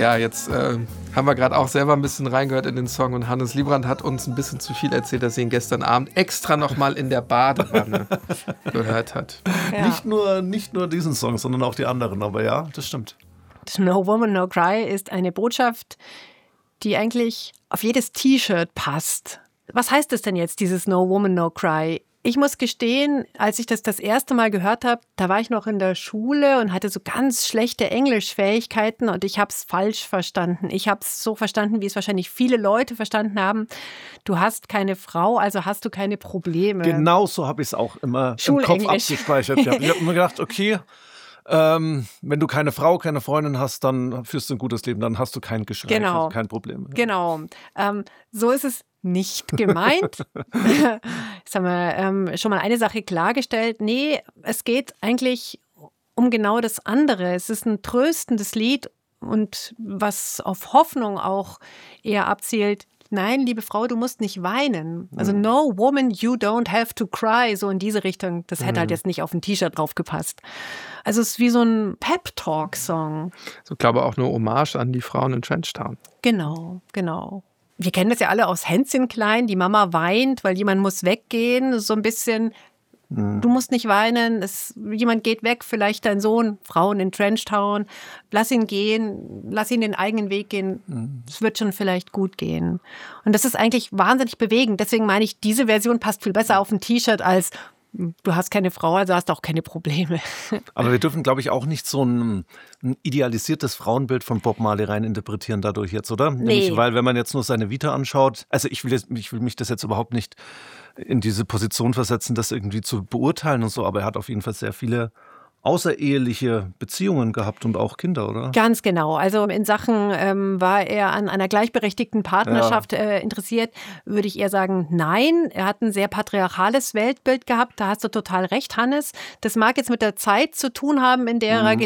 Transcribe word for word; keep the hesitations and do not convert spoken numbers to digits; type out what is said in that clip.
Ja, jetzt äh, haben wir gerade auch selber ein bisschen reingehört in den Song und Hannes Liebrand hat uns ein bisschen zu viel erzählt, dass sie ihn gestern Abend extra nochmal in der Badewanne gehört hat. Ja. Nicht nur, nicht nur diesen Song, sondern auch die anderen, aber ja, das stimmt. No Woman, No Cry ist eine Botschaft, die eigentlich auf jedes T-Shirt passt. Was heißt das denn jetzt, dieses No Woman, No Cry? Ich muss gestehen, als ich das das erste Mal gehört habe, da war ich noch in der Schule und hatte so ganz schlechte Englischfähigkeiten und ich habe es falsch verstanden. Ich habe es so verstanden, wie es wahrscheinlich viele Leute verstanden haben. Du hast keine Frau, also hast du keine Probleme. Genau so habe ich es auch immer im Kopf abgespeichert. Ich habe immer gedacht, okay, ähm, wenn du keine Frau, keine Freundin hast, dann führst du ein gutes Leben, dann hast du kein Geschrei, genau. kein Problem. Genau, ähm, so ist es nicht gemeint. Jetzt haben wir ähm, schon mal eine Sache klargestellt. Nee, es geht eigentlich um genau das andere. Es ist ein tröstendes Lied und was auf Hoffnung auch eher abzielt. Nein, liebe Frau, du musst nicht weinen. Also no woman, you don't have to cry. So in diese Richtung. Das hätte mhm. halt jetzt nicht auf ein T-Shirt drauf gepasst. Also es ist wie so ein Pep-Talk-Song. So, ich glaube auch eine Hommage an die Frauen in Trenchtown. Genau, genau. Wir kennen das ja alle aus Hänschen klein. Die Mama weint, weil jemand muss weggehen. So ein bisschen, mhm. du musst nicht weinen. Es, jemand geht weg, vielleicht dein Sohn, Frauen in Trenchtown. Lass ihn gehen, lass ihn den eigenen Weg gehen. Mhm. Es wird schon vielleicht gut gehen. Und das ist eigentlich wahnsinnig bewegend. Deswegen meine ich, diese Version passt viel besser auf ein T-Shirt als du hast keine Frau, also hast auch keine Probleme. Aber wir dürfen, glaube ich, auch nicht so ein, ein idealisiertes Frauenbild von Bob Marley reininterpretieren dadurch jetzt, oder? Nee. Nämlich, weil wenn man jetzt nur seine Vita anschaut, also ich will, jetzt, ich will mich das jetzt überhaupt nicht in diese Position versetzen, das irgendwie zu beurteilen und so, aber er hat auf jeden Fall sehr viele außereheliche Beziehungen gehabt und auch Kinder, oder? Ganz genau. Also in Sachen ähm, war er an einer gleichberechtigten Partnerschaft ja. äh, interessiert, würde ich eher sagen, nein. Er hat ein sehr patriarchales Weltbild gehabt. Da hast du total recht, Hannes. Das mag jetzt mit der Zeit zu tun haben, in der mhm. er